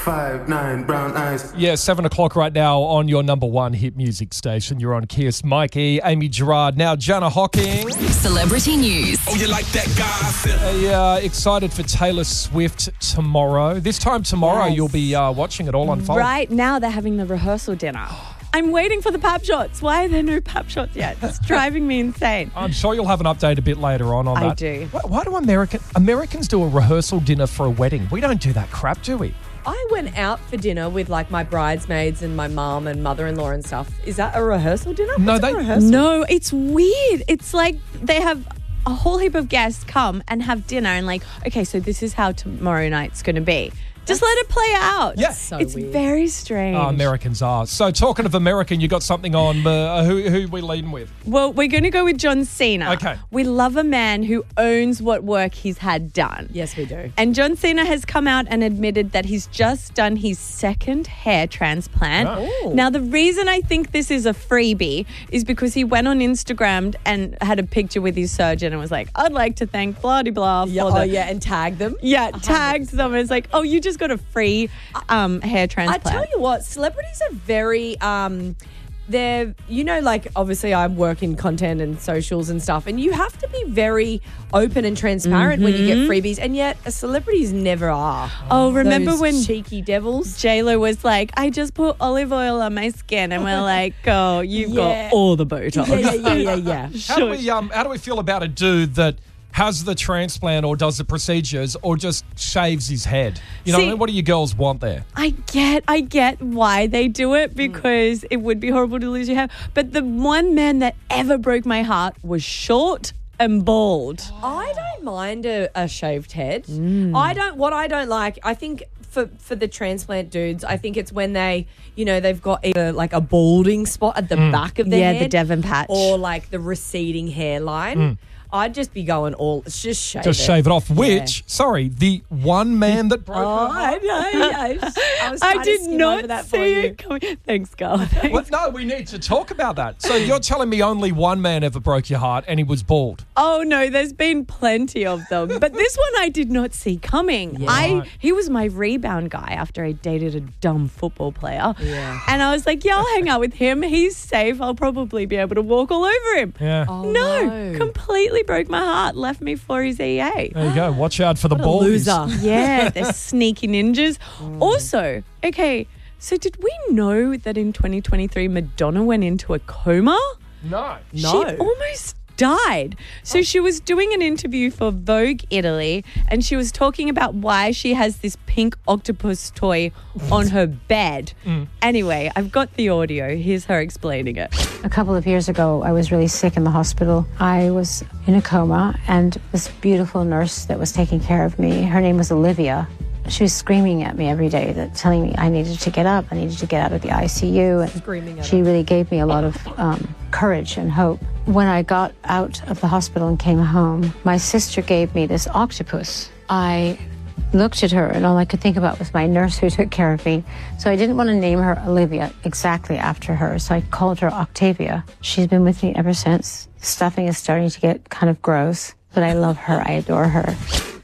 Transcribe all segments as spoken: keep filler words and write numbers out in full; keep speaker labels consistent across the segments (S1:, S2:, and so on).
S1: Five, nine, brown eyes.
S2: Yeah, seven o'clock right now on your number one hit music station. You're on Kiss. Mikey, Amy Gerard, now Jana Hocking.
S3: Celebrity news.
S4: Oh, you like that gossip?
S2: Uh, yeah, excited for Taylor Swift tomorrow. This time tomorrow,
S5: Yes.
S2: you'll be uh, watching it all unfold.
S5: Right now, they're having the rehearsal dinner. I'm waiting for the pap shots. Why are there no pap shots yet? It's driving me insane.
S2: I'm sure you'll have an update a bit later on on
S5: I
S2: that.
S5: do.
S2: Why, why do American Americans do a rehearsal dinner for a wedding? We don't do that crap, do we?
S6: I went out for dinner with like my bridesmaids and my mum and mother-in-law and stuff. Is that a rehearsal dinner?
S2: No,
S6: What's a
S2: they-
S6: rehearsal?
S5: No, it's weird. It's like they have a whole heap of guests come and have dinner and like, okay, so this is how tomorrow night's going to be. Just let it play out.
S2: Yeah.
S6: So
S5: it's
S6: weird.
S5: very strange.
S2: Oh, Americans are. So talking of American, you got something on. Uh, who who we leading with?
S5: Well, we're going to go with John Cena.
S2: Okay.
S5: We love a man who owns what work he's had done.
S6: Yes, we do.
S5: And John Cena has come out and admitted that he's just done his second hair transplant.
S6: Oh.
S5: Now, the reason I think this is a freebie is because he went on Instagram and had a picture with his surgeon and was like, I'd like to thank blah de blah for
S6: Yeah,
S5: the...
S6: oh, yeah, and tag them.
S5: Yeah, tagged them. It's like, oh, you just got a free um, hair
S6: I
S5: transplant.
S6: tell you what, celebrities are very, um, they're, you know, like obviously I work in content and socials and stuff, and you have to be very open and transparent when you get freebies, and yet celebrities never are.
S5: Oh, remember
S6: Those
S5: when
S6: cheeky devils?
S5: J-Lo was like, I just put olive oil on my skin, and we're like, oh, you've
S6: Yeah.
S5: got all the Botox.
S6: Yeah, yeah, yeah, yeah, yeah.
S2: How do we um how do we feel about a dude that has the transplant or does the procedures or just shaves his head? You know,
S5: See-
S2: what I mean? What do you girls want there?
S5: I get, I get why they do it because it would be horrible to lose your hair. But the one man that ever broke my heart was short and bald.
S6: I don't mind a, a shaved head.
S5: Mm.
S6: I don't. What I don't like, I think for for the transplant dudes, I think it's when they, you know, they've got either like a balding spot at the back of their
S5: Yeah,
S6: head,
S5: the Devon patch.
S6: or like the receding hairline. I'd just be going all. It's just shave
S2: Just
S6: it.
S2: shave it off. Which, sorry, the one man that broke
S6: Oh,
S2: her
S6: I
S2: heart.
S6: know. I, was- I was
S5: I
S6: trying to
S5: did
S6: skim
S5: not
S6: over that for
S5: see
S6: you.
S5: it coming. Thanks, Carl.
S2: What? No, we need to talk about that. So you're telling me only one man ever broke your heart and he was bald?
S5: Oh no, there's been plenty of them, but this one I did not see coming. I he was my rebound guy after I dated a dumb football player.
S6: Yeah.
S5: And I was like, yeah, I'll hang out with him. He's safe. I'll probably be able to walk all over him.
S2: Yeah.
S6: Oh,
S5: no,
S6: no.
S5: completely broke my heart. Left me for his E A.
S2: There you go. Watch out for the
S6: What a
S2: baldies.
S6: loser.
S5: Yeah, they're sneaky ninjas.
S6: Mm.
S5: Also, okay, so did we know that in twenty twenty-three Madonna went into a coma?
S2: No.
S6: No.
S5: She almost died. So she was doing an interview for Vogue Italy and she was talking about why she has this pink octopus toy on her bed. Anyway, I've got the audio. Here's her explaining it.
S7: A couple of years ago, I was really sick in the hospital. I was in a coma, and this beautiful nurse that was taking care of me, her name was Olivia. She was screaming at me every day, that telling me I needed to get up, I needed to get out of the I C U. And
S6: Screaming at
S7: she
S6: her.
S7: really gave me a lot of um, courage and hope. When I got out of the hospital and came home, my sister gave me this octopus. I looked at her, and all I could think about was my nurse who took care of me. So I didn't want to name her Olivia exactly after her, so I called her Octavia. She's been with me ever since. Stuffing is starting to get kind of gross, but I love her. I adore her.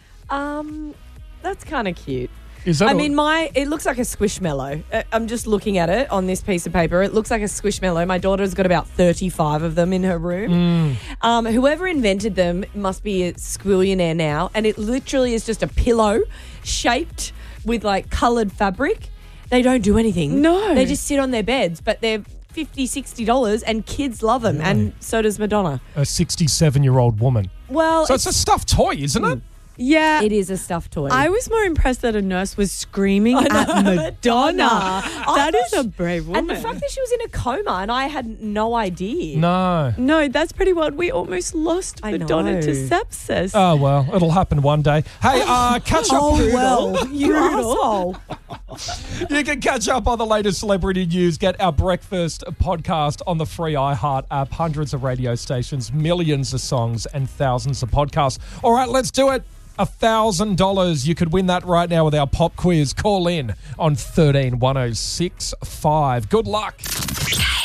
S6: Um, that's kind of cute.
S2: Is that
S6: I
S2: a-
S6: mean, my it looks like a squishmallow. Uh, I'm just looking at it on this piece of paper. It looks like a squishmallow. My daughter's got about thirty-five of them in her room. Um, whoever invented them must be a squillionaire now, and it literally is just a pillow shaped with like coloured fabric. They don't do anything.
S5: No.
S6: They just sit on their beds, but they're fifty dollars, sixty dollars, and kids love them, and so does Madonna.
S2: a sixty-seven-year-old woman?
S6: Well,
S2: So it's a stuffed toy, isn't it?
S5: Yeah.
S6: it is a stuffed toy.
S5: I was more impressed that a nurse was screaming at Madonna.
S6: I
S5: That is
S6: thought
S5: a brave
S6: she-
S5: woman.
S6: And the fact that she was in a coma and I had no idea.
S2: No.
S5: No, that's pretty wild. We almost lost
S6: I
S5: Madonna
S6: know.
S5: to sepsis.
S2: Oh, well, it'll happen one day. Hey, uh, catch up.
S6: Oh, well, you
S5: Brutal.
S6: asshole.
S2: You can catch up on the latest celebrity news. Get our breakfast podcast on the free iHeart app. Hundreds of radio stations, millions of songs, and thousands of podcasts. All right, let's do it. A thousand dollars. You could win that right now with our pop quiz. Call in on thirteen one oh six five. Good luck.